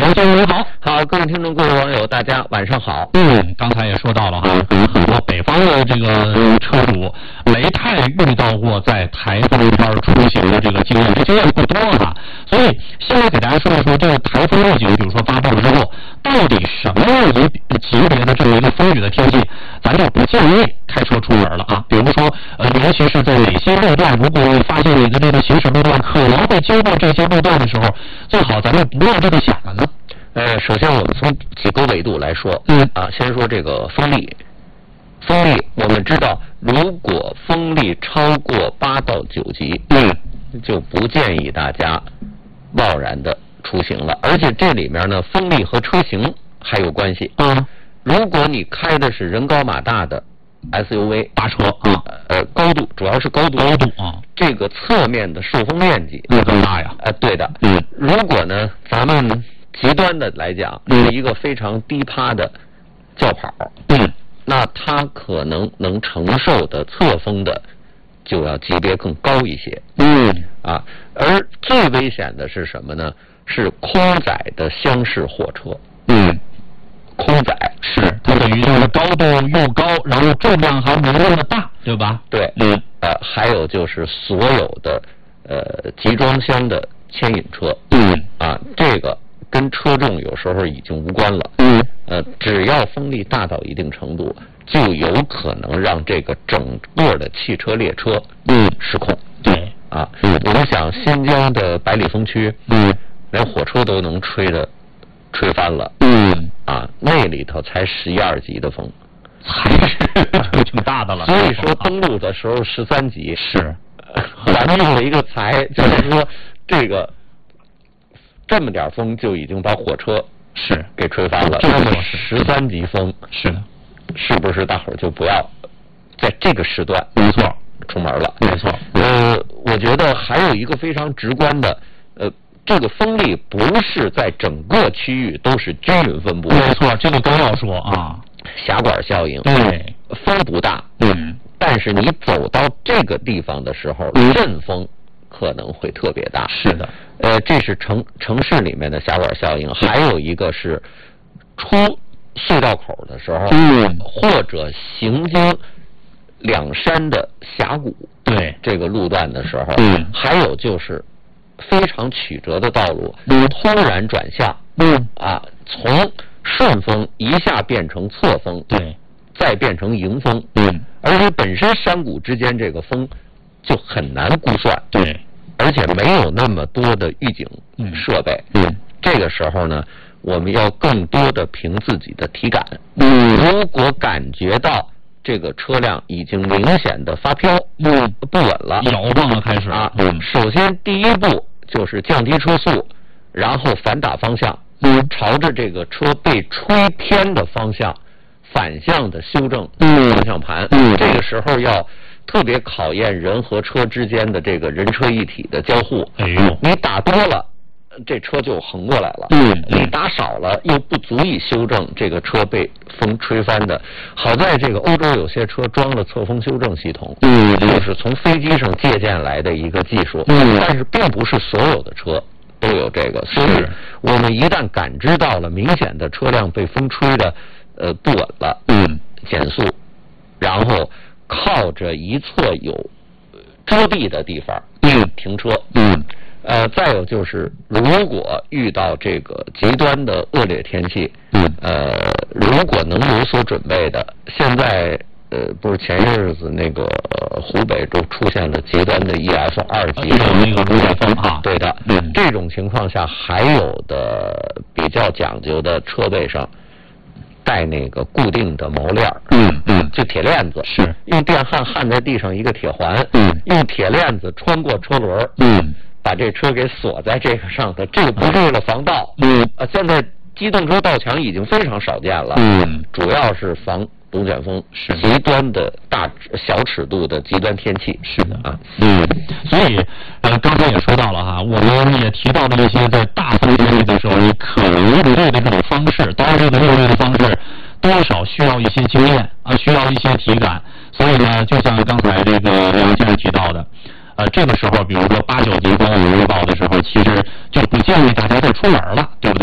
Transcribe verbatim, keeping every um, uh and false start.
刘先生你好。 好，各位听众、各位网友，大家晚上好。 嗯，刚才也说到了哈，可能很多北方的这个车主没太遇到过在台风天出行的这个经验，这经验不多哈。所以先来给大家说一说这个台风预警，比如说发布了之后，到底什么样一级别的这么一个风雨的天气，咱就不建议开车出门了啊。比如说，呃，尤其是在哪些路段，如果发现你的这个行驶路段可能会经过这些路段的时候，最好咱们不要这个想了呢。 呃，首先我们从几个维度来说， 嗯啊，先说这个风力。风力，我们知道，如果风力超过八到九级， 嗯， 就不建议大家贸然的出行了。而且这里面呢，风力和车型还有关系。 啊， 如果你开的是人高马大的 S U V 大车啊， 呃，高度主要是高度， 高度啊， 这个侧面的受风面积那更大呀。 呃，对的， 嗯， 如果呢，咱们极端的来讲， 嗯是一个非常低趴的轿跑， 嗯， 那它可能能承受的侧风的就要级别更高一些。 嗯， 啊，而最危险的是什么呢？是空载的厢式货车。 嗯， 空载是它等于就是高度又高，然后重量还没那么大，对吧？ 对， 嗯， 呃，还有就是所有的呃集装箱的牵引车， 嗯， 啊，这个跟车重有时候已经无关了， 嗯， 呃，只要风力大到一定程度，就有可能让这个整个的汽车列车嗯失控。 对， 啊， 嗯我们想新疆的百里风区， 嗯， 连火车都能吹的吹翻了， 嗯， 啊，那里头才十一二级的风， 还是挺大的了。 所以说登陆的时候十三级是， 咱们用了一个才，就是说这个这么点风就已经把火车是给吹翻了。 这么那么十三级风是的， 是不是大伙儿就不要在这个时段没错出门了？ 没错。 呃，我觉得还有一个非常直观的，呃，这个风力不是在整个区域都是均匀分布的， 没错，这个都要说啊。 狭管效应。 对， 风不大， 嗯， 但是你走到这个地方的时候， 嗯阵风可能会特别大。 是的， 呃，这是城城市里面的狭管效应，还有一个是出隧道口的时候， 嗯， 或者行经两山的峡谷， 对， 这个路段的时候， 嗯， 还有就是非常曲折的道路， 嗯， 突然转向， 嗯， 啊，从顺风一下变成侧风， 对， 再变成迎风， 嗯， 而且本身山谷之间这个风就很难估算， 对， 而且没有那么多的预警设备， 嗯， 这个时候呢，我们要更多的凭自己的体感， 嗯， 如果感觉到这个车辆已经明显的发飘， 嗯， 不稳了， 摇晃了开始啊， 嗯， 首先第一步就是降低车速，然后反打方向， 嗯， 朝着这个车被吹偏的方向反向的修正嗯方向盘， 嗯， 这个时候要特别考验人和车之间的这个人车一体的交互。 哎呦， 你打多了，这车就横过来了； 嗯， 你打少了，又不足以修正这个车被风吹翻的。好在这个欧洲有些车装了侧风修正系统， 嗯， 就是从飞机上借鉴来的一个技术， 嗯， 但是并不是所有的车都有这个，所以我们一旦感知到了明显的车辆被风吹的呃不稳了， 嗯， 减速，然后靠着一侧有遮蔽的地方， 嗯， 停车， 嗯， 呃，再有就是，如果遇到这个极端的恶劣天气， 嗯， 呃，如果能有所准备的，现在呃，不是前些日子那个、呃、湖北都出现了极端的 E F 二级的那个龙卷风啊， 对的， 嗯， 这种情况下还有的比较讲究的车背上带那个固定的锚链， 嗯嗯， 就铁链子， 是用电焊焊在地上一个铁环， 嗯， 用铁链子穿过车轮， 嗯， 把这车给锁在这个上头，这个不是为了防盗， 嗯， 啊，现在机动车盗抢已经非常少见了， 嗯， 主要是防龙卷风， 是极端的大小尺度的极端天气， 是的啊， 嗯，所以呃，刚才也说到了哈，我们也提到了一些在大风天气的时候你可能应对的这种方式，当然这个应对的方式多少需要一些经验啊，需要一些体感，所以呢，就像刚才这个梁先生提到的。呃，这个时候，比如说八九级风雨预报的时候，其实就不建议大家再出门了，对不对？